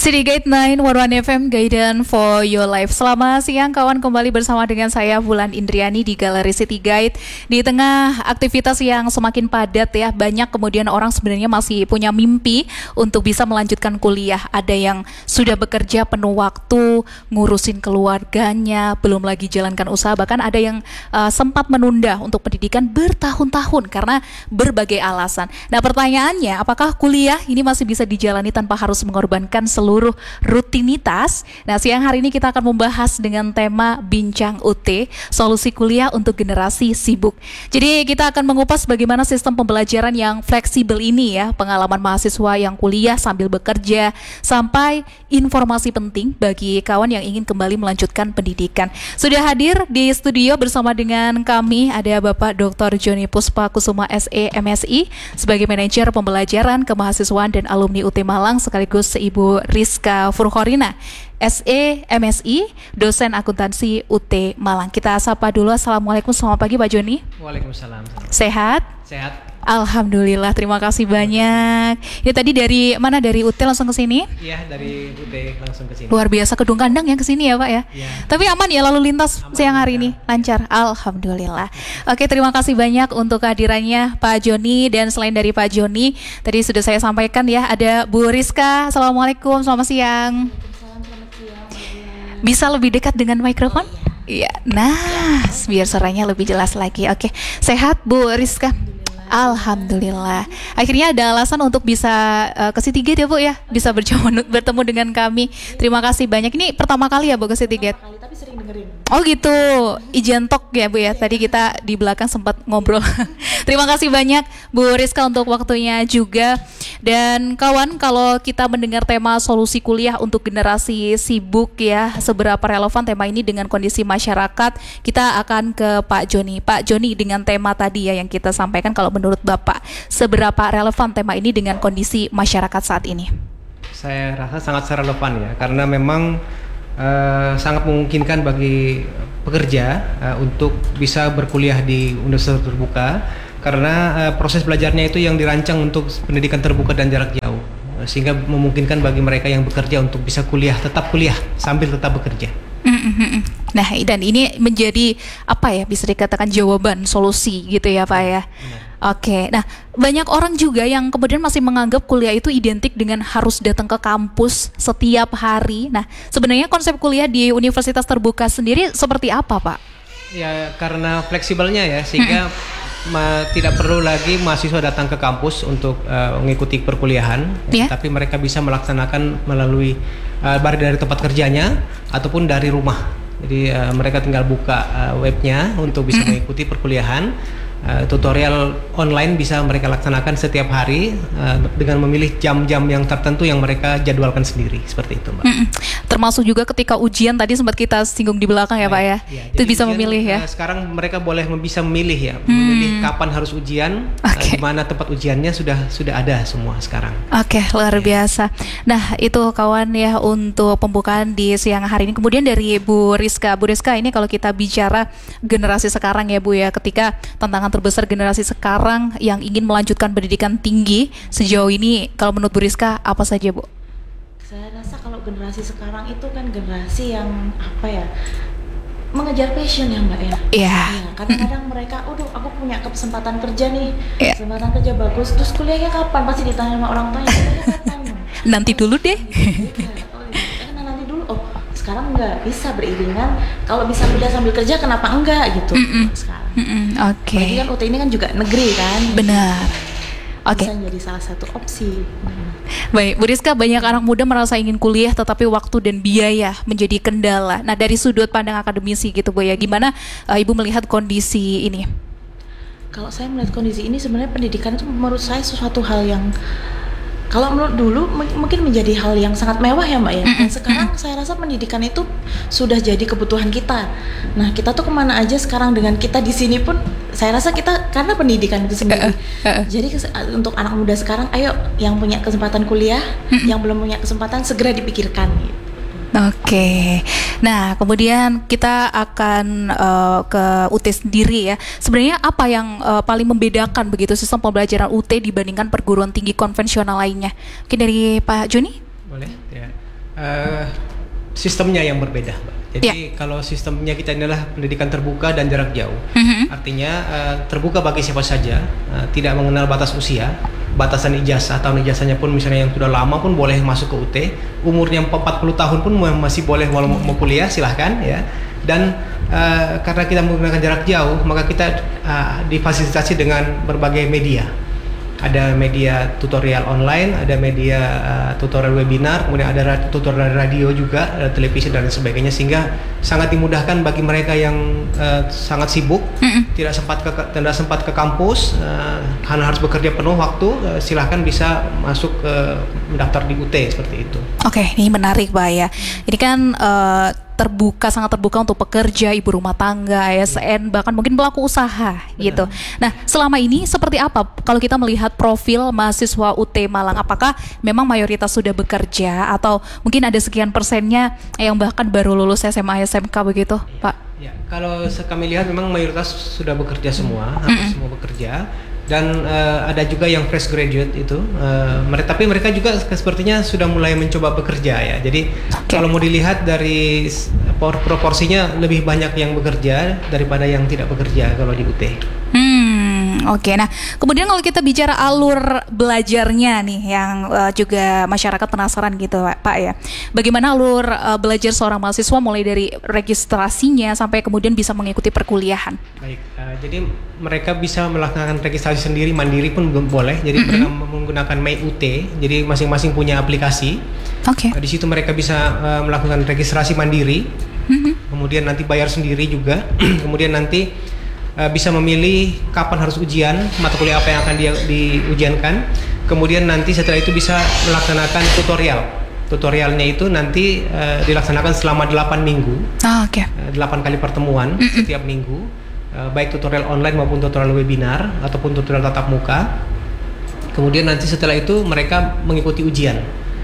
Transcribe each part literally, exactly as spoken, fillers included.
City Gate sembilan satu satu F M, Guidance for Your Life. Selamat siang kawan, kembali bersama dengan saya Wulan Indriani di Galeri City Guide. Di tengah aktivitas yang semakin padat ya, banyak kemudian orang sebenarnya masih punya mimpi untuk bisa melanjutkan kuliah. Ada yang sudah bekerja penuh waktu, ngurusin keluarganya, belum lagi jalankan usaha. Bahkan ada yang uh, sempat menunda untuk pendidikan bertahun-tahun karena berbagai alasan. Nah pertanyaannya, apakah kuliah ini masih bisa dijalani tanpa harus mengorbankan seluruh rutinitas? Nah, siang hari ini kita akan membahas dengan tema Bincang U T, solusi kuliah untuk generasi sibuk. Jadi kita akan mengupas bagaimana sistem pembelajaran yang fleksibel ini ya, pengalaman mahasiswa yang kuliah sambil bekerja, sampai informasi penting bagi kawan yang ingin kembali melanjutkan pendidikan. Sudah hadir di studio bersama dengan kami ada Bapak Doktor Joni Puspa Kusuma S E M Si sebagai manajer pembelajaran kemahasiswaan dan alumni U T Malang, sekaligus Ibu Rizka Furkhorina S E M Si, dosen akuntansi U T Malang. Kita sapa dulu. Assalamualaikum, selamat pagi Pak Joni. Waalaikumsalam. Sehat? Sehat. Alhamdulillah, terima kasih banyak. Ya tadi dari mana? Dari U T langsung ke sini? Iya, dari U T langsung ke sini. Luar biasa, Kedung Kandang yang ke sini ya Pak ya. Iya. Tapi aman ya lalu lintas Aman, siang hari ya. ini? Lancar. Alhamdulillah. Oke, terima kasih banyak untuk kehadirannya Pak Joni. Dan selain dari Pak Joni, tadi sudah saya sampaikan ya, ada Bu Rizka. Assalamualaikum, selamat siang. Bisa lebih dekat dengan mikrofon? Iya. Nah, biar suaranya lebih jelas lagi. Oke, sehat Bu Rizka? Alhamdulillah. Akhirnya ada alasan untuk bisa uh, ke City Gate ya Bu ya, bisa bertemu bertemu dengan kami. Terima kasih banyak. Ini pertama kali ya Bu ke City Gate? Pertama kali, tapi sering dengerin. Oh gitu, ijen talk ya Bu ya. Tadi kita di belakang sempat ngobrol. Terima kasih banyak Bu Rizka untuk waktunya juga. Dan kawan, kalau kita mendengar tema solusi kuliah untuk generasi sibuk ya, seberapa relevan tema ini dengan kondisi masyarakat, kita akan ke Pak Joni. Pak Joni, dengan tema tadi ya yang kita sampaikan, kalau menurut Bapak, seberapa relevan tema ini dengan kondisi masyarakat saat ini? Saya rasa sangat relevan ya, karena memang uh, sangat memungkinkan bagi pekerja uh, untuk bisa berkuliah di universitas terbuka, karena uh, proses belajarnya itu yang dirancang untuk pendidikan terbuka dan jarak jauh, uh, sehingga memungkinkan bagi mereka yang bekerja untuk bisa kuliah, tetap kuliah sambil tetap bekerja. Nah, dan ini menjadi apa ya, bisa dikatakan jawaban solusi gitu ya Pak ya. Benar. Oke, nah banyak orang juga yang kemudian masih menganggap kuliah itu identik dengan harus datang ke kampus setiap hari. Nah, sebenarnya konsep kuliah di universitas terbuka sendiri seperti apa Pak? Ya, karena fleksibelnya ya, sehingga ma- tidak perlu lagi mahasiswa datang ke kampus untuk uh, mengikuti perkuliahan, Yeah. tapi mereka bisa melaksanakan melalui uh, baik dari tempat kerjanya ataupun dari rumah. Jadi uh, mereka tinggal buka uh, webnya untuk bisa mengikuti perkuliahan. Uh, tutorial online bisa mereka laksanakan setiap hari uh, dengan memilih jam-jam yang tertentu yang mereka jadwalkan sendiri, seperti itu Mbak. Mm-mm. Termasuk juga ketika ujian tadi sempat kita singgung di belakang ya Pak ya, Ya, itu jadi bisa ujian, memilih ya. uh, sekarang mereka boleh bisa memilih ya, memilih kapan harus ujian, Okay. uh, di mana tempat ujiannya sudah sudah ada semua sekarang. Oke, luar biasa. Nah, itu kawan ya untuk pembukaan di siang hari ini. Kemudian dari Bu Rizka, Bu Rizka ini kalau kita bicara generasi sekarang ya Bu ya, ketika tantangan terbesar generasi sekarang yang ingin melanjutkan pendidikan tinggi sejauh ini, kalau menurut Bu Rizka apa saja Bu? Saya rasa kalau generasi sekarang itu kan generasi yang apa ya, mengejar passion ya Mbak ya. Iya. Ya, kadang-kadang mereka, aduh aku punya kesempatan kerja nih, Iya. kesempatan kerja bagus, terus kuliahnya kapan? Pasti ditanya sama orang tuanya, kuliahnya kapan? Nanti dulu deh. Iya, oh, iya, karena nanti dulu. Oh, sekarang nggak bisa beriringan. Kalau bisa kuliah sambil kerja, kenapa enggak gitu? Mm-mm. Sekarang. Mm-mm, Oke. Berarti kan U T ini kan juga negeri kan? Benar. Oke. Bisa jadi salah satu opsi. Baik, Bu Rizka, banyak anak muda merasa ingin kuliah tetapi waktu dan biaya menjadi kendala. Nah, dari sudut pandang akademisi gitu Bu ya, gimana uh, Ibu melihat kondisi ini? Kalau saya melihat kondisi ini, sebenarnya pendidikan itu menurut saya sesuatu hal yang, kalau menurut dulu m- mungkin menjadi hal yang sangat mewah ya Mbak ya. Dan sekarang saya rasa pendidikan itu sudah jadi kebutuhan kita. Nah, kita tuh kemana aja sekarang dengan kita di sini pun, saya rasa kita karena pendidikan itu sendiri. Jadi kes- untuk anak muda sekarang, ayo yang punya kesempatan kuliah, yang belum punya kesempatan segera dipikirkan gitu. Oke, nah kemudian kita akan uh, ke U T sendiri ya. Sebenarnya apa yang uh, paling membedakan begitu sistem pembelajaran U T dibandingkan perguruan tinggi konvensional lainnya? Mungkin dari Pak Joni? Boleh ya. Uh, sistemnya yang berbeda, Mbak. Jadi yeah. kalau sistemnya kita ini adalah pendidikan terbuka dan jarak jauh, mm-hmm. artinya uh, terbuka bagi siapa saja, uh, tidak mengenal batas usia, batasan ijazah, tahun ijazahnya pun misalnya yang sudah lama pun boleh masuk ke U T, umurnya empat puluh tahun pun masih boleh mau, mau kuliah, silahkan ya. Dan uh, karena kita menggunakan jarak jauh, maka kita uh, difasilitasi dengan berbagai media. Ada media tutorial online, ada media uh, tutorial webinar, kemudian ada ra- tutorial radio juga, ada televisi dan sebagainya, sehingga sangat dimudahkan bagi mereka yang uh, sangat sibuk, mm-mm. tidak sempat ke tidak sempat ke kampus, uh, karena harus bekerja penuh waktu, uh, silahkan bisa masuk ke mendaftar di U T seperti itu. Oke, ini menarik, Pak ya. Ini kan uh, terbuka, sangat terbuka untuk pekerja, ibu rumah tangga, A S N, bahkan mungkin pelaku usaha. Benar. Gitu. Nah, selama ini seperti apa kalau kita melihat profil mahasiswa U T Malang? Apakah memang mayoritas sudah bekerja atau mungkin ada sekian persennya yang bahkan baru lulus S M A S M K begitu, Pak? Ya, kalau kami lihat memang mayoritas sudah bekerja semua, hampir mm-hmm. semua bekerja. Dan uh, ada juga yang fresh graduate itu, uh, mereka, tapi mereka juga sepertinya sudah mulai mencoba bekerja ya. Jadi okay. kalau mau dilihat dari proporsinya lebih banyak yang bekerja daripada yang tidak bekerja kalau di U T. Hmm, oke. Okay. Nah, kemudian kalau kita bicara alur belajarnya nih, yang uh, juga masyarakat penasaran gitu, Pak ya. Bagaimana alur uh, belajar seorang mahasiswa mulai dari registrasinya sampai kemudian bisa mengikuti perkuliahan? Baik, uh, jadi mereka bisa melakukan registrasi sendiri, mandiri pun boleh. Jadi mm-hmm. mereka menggunakan My U T. Jadi masing-masing punya aplikasi. Oke. Okay. Uh, di situ mereka bisa uh, melakukan registrasi mandiri. Mm-hmm. Kemudian nanti bayar sendiri juga. Kemudian nanti uh, bisa memilih kapan harus ujian, mata kuliah apa yang akan dia diujiankan. Kemudian nanti setelah itu bisa melaksanakan tutorial. Tutorialnya itu nanti uh, dilaksanakan selama delapan minggu. Ah, oke. Okay. Uh, delapan kali pertemuan mm-hmm. setiap minggu. Uh, baik tutorial online maupun tutorial webinar ataupun tutorial tatap muka. Kemudian nanti setelah itu mereka mengikuti ujian.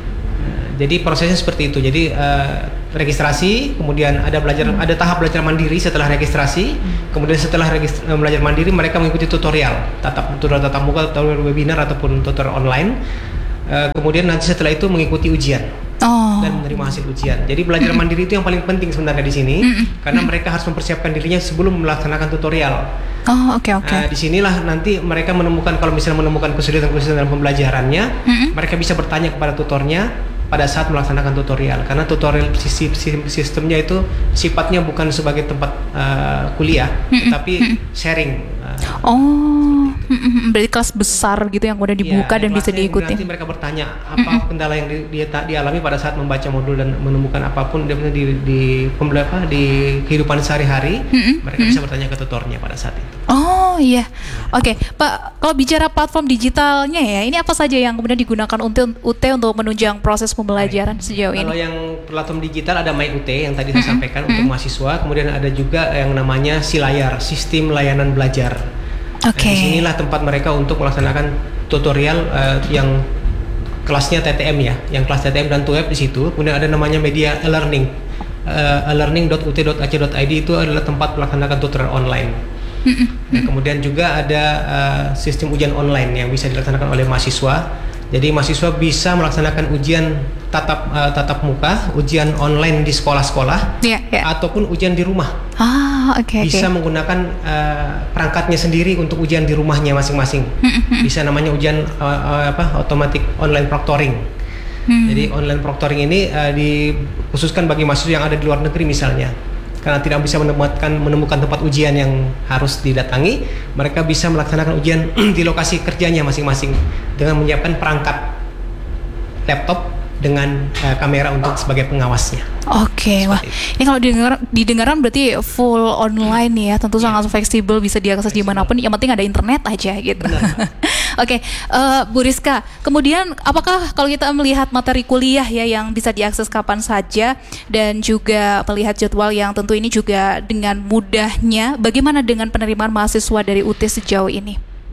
Uh, jadi prosesnya seperti itu. Jadi uh, registrasi, kemudian ada belajar, hmm. ada tahap belajar mandiri setelah registrasi. Hmm. Kemudian setelah registr- belajar mandiri mereka mengikuti tutorial, tatap tutorial tatap muka, tutorial webinar ataupun tutorial online. Uh, kemudian nanti setelah itu mengikuti ujian. Oh. Dan menerima hasil ujian. Jadi belajar mm-hmm. mandiri itu yang paling penting sebenarnya di sini, mm-hmm. karena mereka harus mempersiapkan dirinya sebelum melaksanakan tutorial. Oh, oke okay, oke. Okay. Uh, di sinilah nanti mereka menemukan, kalau misalnya menemukan kesulitan-kesulitan dalam pembelajarannya, mm-hmm. mereka bisa bertanya kepada tutornya pada saat melaksanakan tutorial. Karena tutorial sistemnya itu sifatnya bukan sebagai tempat uh, kuliah, mm-hmm. tetapi mm-hmm. sharing. Uh, oh. Berarti kelas besar gitu yang udah dibuka ya, dan bisa diikuti. Nanti mereka bertanya apa mm-hmm. kendala yang di, dia dialami pada saat membaca modul dan menemukan apapun di di, di, apa, di kehidupan sehari-hari, mm-hmm. mereka mm-hmm. bisa bertanya ke tutornya pada saat itu. Oh iya, oke okay. Pak. Kalau bicara platform digitalnya ya, ini apa saja yang kemudian digunakan untuk U T untuk menunjang proses pembelajaran Baik. sejauh kalau ini? Kalau yang platform digital ada My U T yang tadi mm-hmm. saya sampaikan mm-hmm. untuk mahasiswa, kemudian ada juga yang namanya SILAYAR, Sistem Layanan Belajar. Oke. Okay. Nah, disinilah tempat mereka untuk melaksanakan tutorial uh, yang kelasnya T T M ya, yang kelas T T M dan T U E P di situ. Kemudian ada namanya media e-learning, uh, e learning dot u t dot a c dot i d itu adalah tempat melaksanakan tutorial online. Nah, kemudian juga ada uh, sistem ujian online yang bisa dilaksanakan oleh mahasiswa. Jadi mahasiswa bisa melaksanakan ujian tatap uh, tatap muka, ujian online di sekolah-sekolah, yeah, yeah. ataupun ujian di rumah. Ah, oke. Okay, bisa okay. menggunakan uh, perangkatnya sendiri untuk ujian di rumahnya masing-masing. Bisa namanya ujian uh, uh, apa? Automatic online proctoring. Hmm. Jadi online proctoring ini uh, dikhususkan bagi mahasiswa yang ada di luar negeri misalnya. Karena tidak bisa menemukan menemukan tempat ujian yang harus didatangi, mereka bisa melaksanakan ujian di lokasi kerjanya masing-masing dengan menyiapkan perangkat laptop dengan uh, kamera untuk sebagai pengawasnya. Oke, okay, wah. Ini kalau didengar didengaran berarti full online ya, tentu yeah. sangat fleksibel, bisa diakses dimanapun. Yang penting ada internet aja gitu. Oke, okay, uh, Bu Rizka. Kemudian, apakah kalau kita melihat materi kuliah ya yang bisa diakses kapan saja dan juga melihat jadwal yang tentu ini juga dengan mudahnya, bagaimana dengan penerimaan mahasiswa dari U T sejauh ini?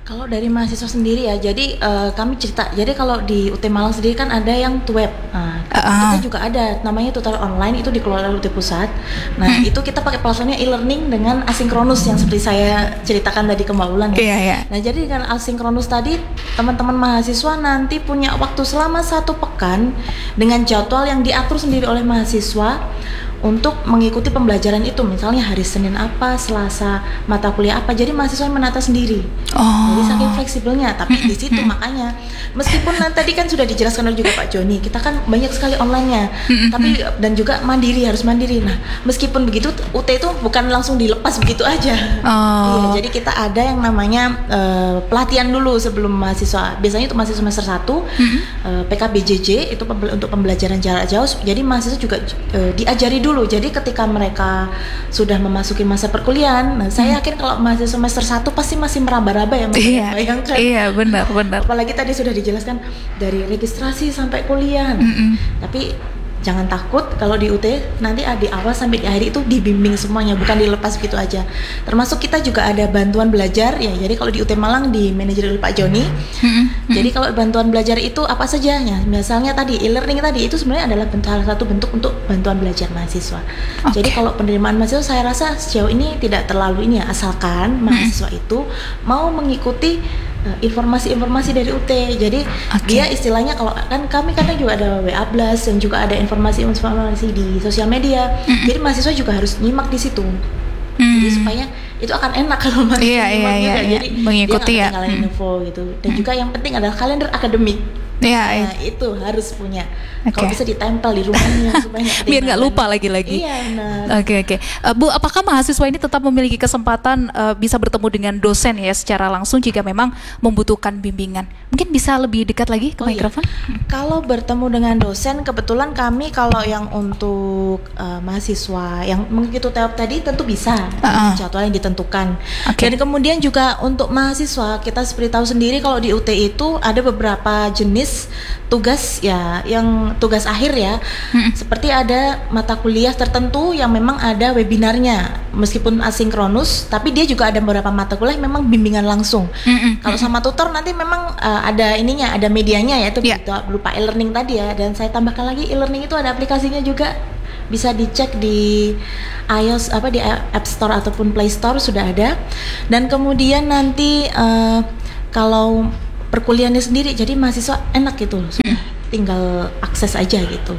Kalau dari mahasiswa sendiri ya, jadi uh, kami cerita. Jadi kalau di U T Malang sendiri kan ada yang web. Nah, uh-uh. kita juga ada namanya tutorial online, itu dikelola oleh U T Pusat. Nah, hmm. itu kita pakai platformnya e-learning dengan asinkronus yang seperti saya ceritakan tadi ke Mbak Ulan. Ya. Yeah, yeah. Nah, jadi dengan asinkronus tadi teman-teman mahasiswa nanti punya waktu selama satu pekan dengan jadwal yang diatur sendiri oleh mahasiswa untuk mengikuti pembelajaran itu. Misalnya hari Senin apa, Selasa mata kuliah apa, jadi mahasiswa menata sendiri. Oh. Jadi saking fleksibelnya. Tapi di situ makanya meskipun nanti tadi kan sudah dijelaskan oleh juga Pak Joni, kita kan banyak sekali online-nya, tapi dan juga mandiri, harus mandiri. Nah, meskipun begitu U T itu bukan langsung dilepas begitu aja. Oh. Iya, jadi kita ada yang namanya uh, pelatihan dulu sebelum mahasiswa. Biasanya itu mahasiswa semester satu, mm-hmm. uh, P K B J J itu untuk pembelajaran jarak jauh. Jadi mahasiswa juga uh, diajari dulu. Jadi ketika mereka sudah memasuki masa perkuliahan, nah, saya yakin kalau mahasiswa semester satu pasti masih meraba-raba ya, iya, bayangkan. Iya, benar, benar. Apalagi tadi sudah dijelaskan dari registrasi sampai kuliah. Mm-mm. Tapi jangan takut kalau di U T nanti di awal sampai di akhir itu dibimbing semuanya, bukan dilepas gitu aja. Termasuk kita juga ada bantuan belajar ya. Jadi kalau di U T Malang di manajer oleh Pak Joni. Mm-hmm. Jadi kalau bantuan belajar itu apa saja ya? Misalnya tadi e-learning tadi itu sebenarnya adalah bentuk, salah satu bentuk untuk bantuan belajar mahasiswa. Okay. Jadi kalau penerimaan mahasiswa saya rasa sejauh ini tidak terlalu ini ya, asalkan mahasiswa mm-hmm. itu mau mengikuti informasi-informasi dari U T. Jadi okay. dia istilahnya kalau kan kami kadang juga ada W A Blast dan juga ada informasi-informasi di sosial media. Mm-hmm. Jadi mahasiswa juga harus nyimak di situ. Mm. Jadi supaya itu akan enak kalau mahasiswa yeah, nyimak yeah, juga. Yeah, Jadi mengikuti dia ya. Nggak ketinggalan info gitu. Dan mm. juga yang penting adalah kalender akademik. Ya, nah, itu harus punya. Okay. Kalau bisa ditempel di rumahnya supaya biar nggak lupa lagi-lagi. Iya, benar. Oke, okay, oke. Okay. Uh, Bu, apakah mahasiswa ini tetap memiliki kesempatan uh, bisa bertemu dengan dosen ya secara langsung jika memang membutuhkan bimbingan? Mungkin bisa lebih dekat lagi ke oh, mikrofon? Iya. Kalau bertemu dengan dosen, kebetulan kami kalau yang untuk uh, mahasiswa yang mengikuti T E O P tadi tentu bisa, uh-uh. jadwal yang ditentukan. Okay. Dan kemudian juga untuk mahasiswa, kita seperti tahu sendiri kalau di U T itu ada beberapa jenis tugas ya, yang tugas akhir ya, hmm. seperti ada mata kuliah tertentu yang memang ada webinarnya meskipun asinkronus, tapi dia juga ada beberapa mata kuliah memang bimbingan langsung. Hmm. Kalau sama tutor nanti memang uh, ada ininya, ada medianya ya, itu yeah. berupa e-learning tadi ya. Dan saya tambahkan lagi, e-learning itu ada aplikasinya juga, bisa dicek di iOS apa di App Store ataupun Play Store sudah ada. Dan kemudian nanti uh, kalau perkuliahannya sendiri, jadi mahasiswa enak gitu, sudah tinggal akses aja gitu.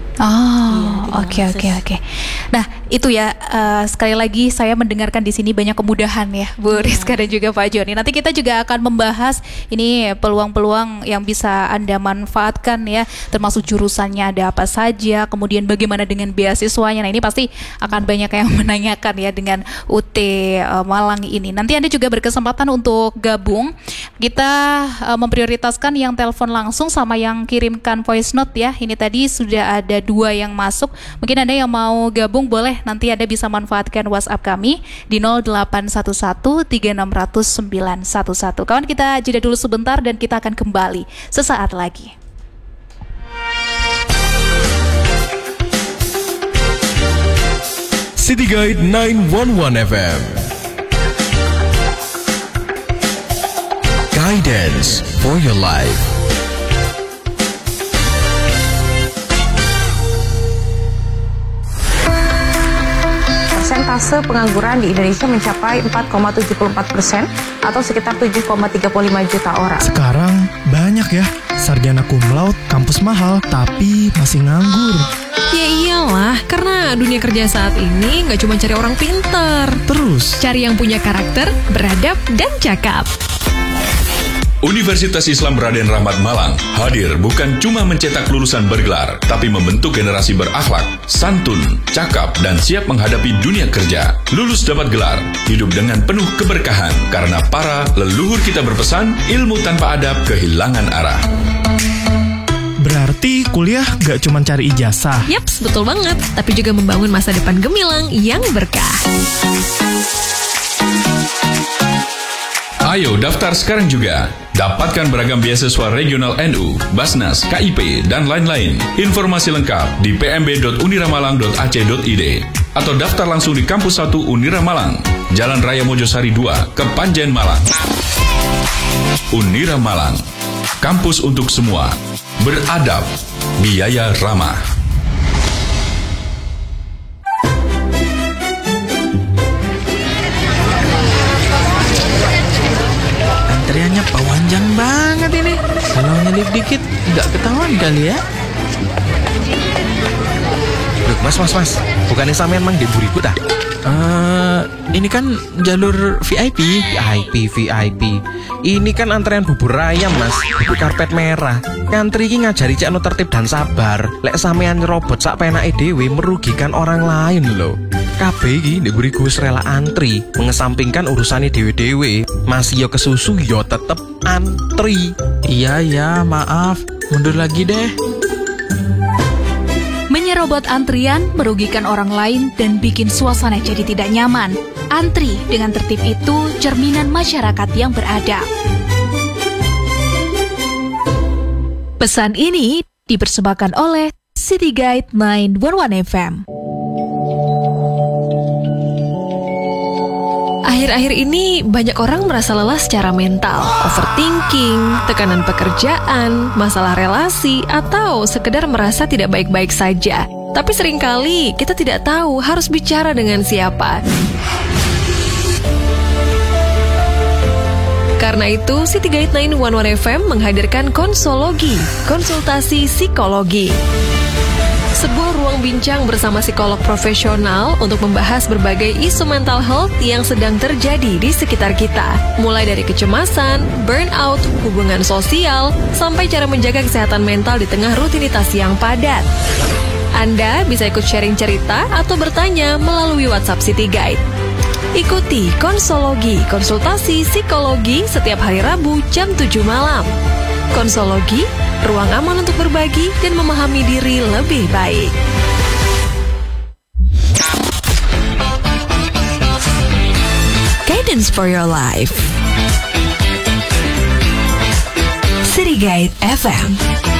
Oh, oke oke oke. Nah, itu ya uh, sekali lagi saya mendengarkan di sini banyak kemudahan ya, Bu yeah. Rizka dan juga Pak Joni. Nanti kita juga akan membahas ini peluang-peluang yang bisa Anda manfaatkan ya, termasuk jurusannya ada apa saja, kemudian bagaimana dengan beasiswanya. Nah, ini pasti akan banyak yang menanyakan ya dengan U T uh, Malang ini. Nanti Anda juga berkesempatan untuk gabung. Kita uh, memprioritaskan yang telepon langsung sama yang kirimkan voice note ya. Ini tadi sudah ada dua yang masuk. Mungkin Anda yang mau gabung boleh, nanti Anda bisa manfaatkan WhatsApp kami di nol delapan satu satu tiga enam nol nol sembilan satu satu. Kawan, kita jeda dulu sebentar dan kita akan kembali sesaat lagi. City Guide sembilan satu satu F M, Guidance for your life. Persentase pengangguran di Indonesia mencapai empat koma tujuh empat persen atau sekitar tujuh koma tiga lima juta orang. Sekarang banyak ya sarjana cum laude, kampus mahal, tapi masih nganggur. Ya iyalah, karena dunia kerja saat ini nggak cuma cari orang pintar. Terus? Cari yang punya karakter, beradab, dan cakap. Universitas Islam Raden Rahmat Malang hadir bukan cuma mencetak lulusan bergelar, tapi membentuk generasi berakhlak, santun, cakap, dan siap menghadapi dunia kerja. Lulus dapat gelar, hidup dengan penuh keberkahan, karena para leluhur kita berpesan, ilmu tanpa adab kehilangan arah. Berarti kuliah gak cuma cari ijazah. Yaps, betul banget. Tapi juga membangun masa depan gemilang yang berkah. Ayo daftar sekarang juga. Dapatkan beragam beasiswa regional N U, Basnas, K I P, dan lain-lain. Informasi lengkap di p m b dot uniramalang dot a c dot i d atau daftar langsung di Kampus satu Unira Malang, Jalan Raya Mojosari dua, Kepanjen, Malang. Unira Malang, kampus untuk semua, beradab, biaya ramah. Antriannya panjang banget ini. Kalau nyelip dikit, nggak ketahuan kali ya. Loh, mas, mas, mas. Bukannya sampean mang di buriku dah? Uh, ini kan jalur V I P. V I P, V I P. Ini kan antrean bubur ayam, mas. Bubur karpet merah. Ngantri ini ngajari cek anu tertib dan sabar. Lek sampean nyerobot sak penake dhewe merugikan orang lain loh. K B iki ndek buriku wis rela antri, mengesampingkan urusane dhewe-dhewe. Masih yo kesusu yo tetep antri. Iya ya, maaf. Mundur lagi deh. Menyerobot antrian merugikan orang lain dan bikin suasana jadi tidak nyaman. Antri dengan tertib itu cerminan masyarakat yang beradab. Pesan ini dipersembahkan oleh City Guide sembilan satu satu F M. Akhir-akhir ini banyak orang merasa lelah secara mental, overthinking, tekanan pekerjaan, masalah relasi, atau sekedar merasa tidak baik-baik saja. Tapi seringkali kita tidak tahu harus bicara dengan siapa. Karena itu, City Guide sembilan satu satu F M menghadirkan Konsologi, konsultasi psikologi. Sebuah ruang bincang bersama psikolog profesional untuk membahas berbagai isu mental health yang sedang terjadi di sekitar kita. Mulai dari kecemasan, burnout, hubungan sosial, sampai cara menjaga kesehatan mental di tengah rutinitas yang padat. Anda bisa ikut sharing cerita atau bertanya melalui WhatsApp City Guide. Ikuti Konsologi, konsultasi psikologi setiap hari Rabu jam tujuh malam. Konsologi, ruang aman untuk berbagi dan memahami diri lebih baik. Guidance for your life. City Guide F M.